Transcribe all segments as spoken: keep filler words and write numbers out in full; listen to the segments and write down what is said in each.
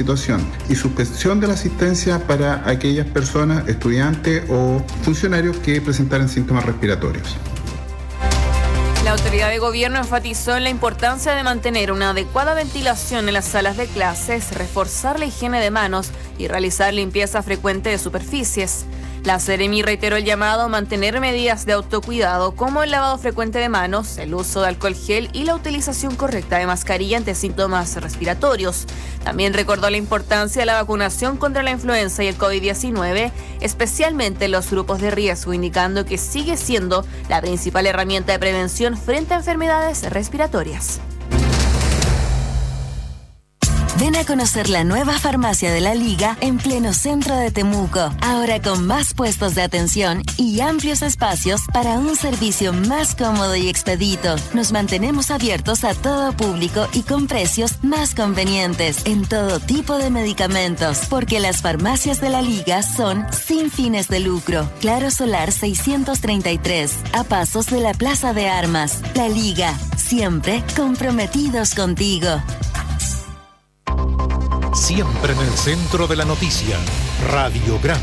situación y suspensión de la asistencia para aquellas personas, estudiantes o funcionarios que presentaran síntomas respiratorios. La autoridad de gobierno enfatizó en la importancia de mantener una adecuada ventilación en las salas de clases, reforzar la higiene de manos y realizar limpieza frecuente de superficies. La Seremi reiteró el llamado a mantener medidas de autocuidado como el lavado frecuente de manos, el uso de alcohol gel y la utilización correcta de mascarilla ante síntomas respiratorios. También recordó la importancia de la vacunación contra la influenza y el covid diecinueve, especialmente en los grupos de riesgo, indicando que sigue siendo la principal herramienta de prevención frente a enfermedades respiratorias. Ven a conocer la nueva farmacia de la Liga en pleno centro de Temuco, ahora con más puestos de atención y amplios espacios para un servicio más cómodo y expedito. Nos mantenemos abiertos a todo público y con precios más convenientes en todo tipo de medicamentos, porque las farmacias de la Liga son sin fines de lucro. Claro Solar seiscientos treinta y tres, a pasos de la Plaza de Armas. La Liga, siempre comprometidos contigo. Siempre en el centro de la noticia, Radiograma.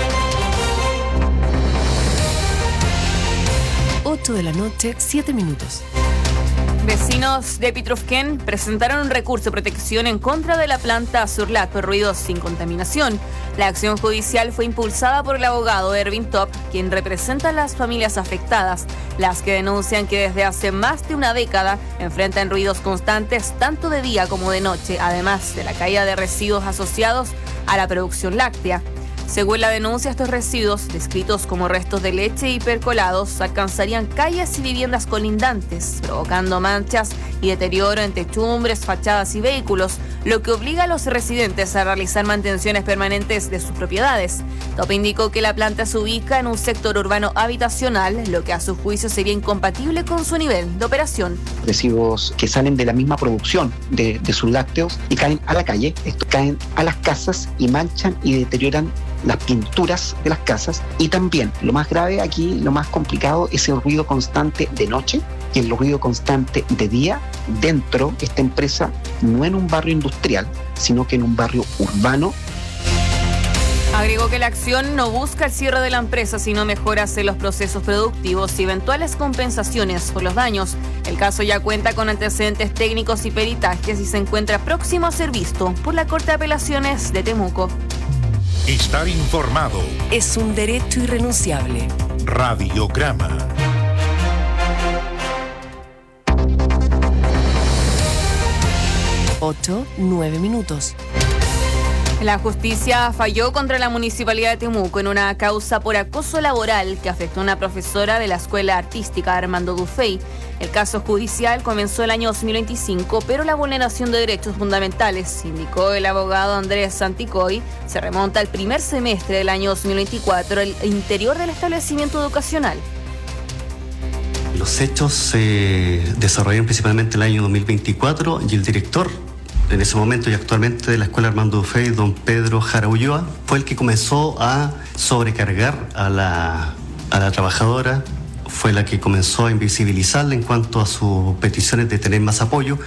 ocho de la noche, siete minutos. Vecinos de Pitrufquén presentaron un recurso de protección en contra de la planta Surlat por ruidos sin contaminación. La acción judicial fue impulsada por el abogado Erwin Top, quien representa a las familias afectadas, las que denuncian que desde hace más de una década enfrentan ruidos constantes tanto de día como de noche, además de la caída de residuos asociados a la producción láctea. Según la denuncia, estos residuos, descritos como restos de leche y percolados, alcanzarían calles y viviendas colindantes, provocando manchas y deterioro en techumbres, fachadas y vehículos, lo que obliga a los residentes a realizar mantenciones permanentes de sus propiedades. Top indicó que la planta se ubica en un sector urbano habitacional, lo que a su juicio sería incompatible con su nivel de operación. Residuos que salen de la misma producción de, de sus lácteos y caen a la calle, esto caen a las casas y manchan y deterioran las pinturas de las casas. Y también, lo más grave aquí, lo más complicado, es el ruido constante de noche y el ruido constante de día dentro de esta empresa, no en un barrio industrial, sino que en un barrio urbano. Agregó que la acción no busca el cierre de la empresa, sino mejoras en los procesos productivos y eventuales compensaciones por los daños. El caso ya cuenta con antecedentes técnicos y peritajes y se encuentra próximo a ser visto por la Corte de Apelaciones de Temuco. Estar informado es un derecho irrenunciable. Radiograma. ocho, nueve minutos. La justicia falló contra la Municipalidad de Temuco en una causa por acoso laboral que afectó a una profesora de la Escuela Artística Armando Dufey. El caso judicial comenzó el año dos mil veinticinco, pero la vulneración de derechos fundamentales, indicó el abogado Andrés Santicoy, se remonta al primer semestre del año dos mil veinticuatro al interior del establecimiento educacional. Los hechos se desarrollaron principalmente el año dos mil veinticuatro y el director en ese momento y actualmente de la Escuela Armando Dufey, don Pedro Jara Ulloa, fue el que comenzó a sobrecargar a la, a la trabajadora, fue la que comenzó a invisibilizarla en cuanto a sus peticiones de tener más apoyo.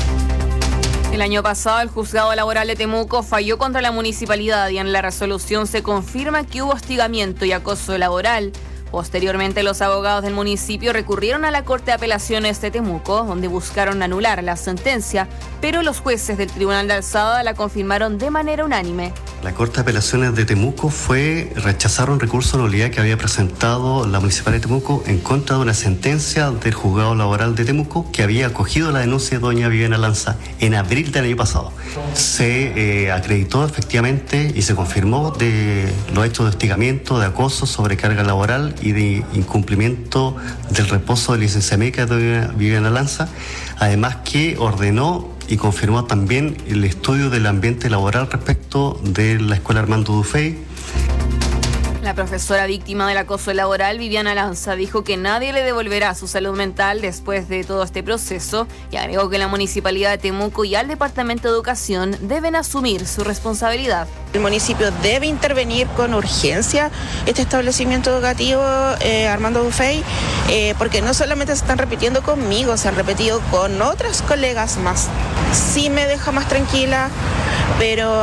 El año pasado, el Juzgado Laboral de Temuco falló contra la municipalidad y en la resolución se confirma que hubo hostigamiento y acoso laboral. Posteriormente, los abogados del municipio recurrieron a la Corte de Apelaciones de Temuco, donde buscaron anular la sentencia, pero los jueces del Tribunal de Alzada la confirmaron de manera unánime. La Corte de Apelaciones de Temuco fue rechazar un recurso de nulidad que había presentado la Municipalidad de Temuco en contra de una sentencia del Juzgado Laboral de Temuco que había acogido la denuncia de doña Viviana Lanza en abril del año pasado. Se eh, acreditó efectivamente y se confirmó de los hechos de hostigamiento, de acoso, sobrecarga laboral y de incumplimiento del reposo de licencia médica de Viviana Lanza, además que ordenó y confirmó también el estudio del ambiente laboral respecto de la Escuela Armando Dufey. La profesora víctima del acoso laboral, Viviana Lanza, dijo que nadie le devolverá su salud mental después de todo este proceso y agregó que la Municipalidad de Temuco y al Departamento de Educación deben asumir su responsabilidad. El municipio debe intervenir con urgencia este establecimiento educativo eh, Armando Dufey, eh, porque no solamente se están repitiendo conmigo, se han repetido con otras colegas más. Sí me deja más tranquila, pero